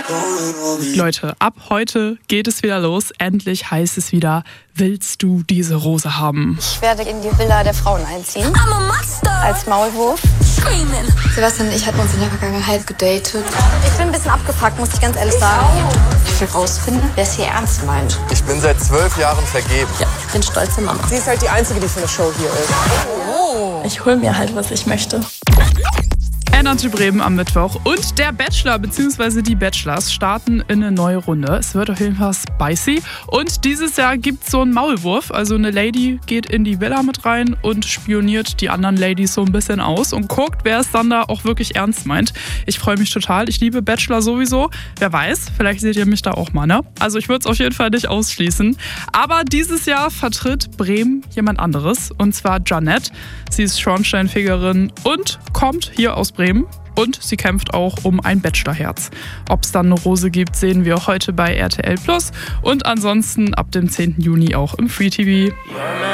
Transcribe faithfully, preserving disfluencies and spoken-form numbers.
Leute, ab heute geht es wieder los. Endlich heißt es wieder, willst du diese Rose haben? Ich werde in die Villa der Frauen einziehen. I'm a monster. Als Maulwurf. Screaming. Sebastian und ich hatten uns in der Vergangenheit gedatet. Ich bin ein bisschen abgefuckt, muss ich ganz ehrlich sagen. Ich will rausfinden, wer es hier ernst meint. Ich bin seit zwölf Jahren vergeben. Ja, ich bin stolze Mama. Sie ist halt die Einzige, die für eine Show hier ist. Oh. Ich hol mir halt, was ich möchte. Entergy Bremen am Mittwoch und der Bachelor bzw. die Bachelors starten in eine neue Runde. Es wird auf jeden Fall spicy und dieses Jahr gibt es so einen Maulwurf. Also eine Lady geht in die Villa mit rein und spioniert die anderen Ladies so ein bisschen aus und guckt, wer es dann da auch wirklich ernst meint. Ich freue mich total. Ich liebe Bachelor sowieso. Wer weiß, vielleicht seht ihr mich da auch mal, ne? Also ich würde es auf jeden Fall nicht ausschließen. Aber dieses Jahr vertritt Bremen jemand anderes und zwar Janette. Sie ist Schornsteinfegerin und kommt hier aus Bremen. Und sie kämpft auch um ein Bachelorherz. Ob es dann eine Rose gibt, sehen wir heute bei R T L Plus und ansonsten ab dem zehnten Juni auch im Free T V.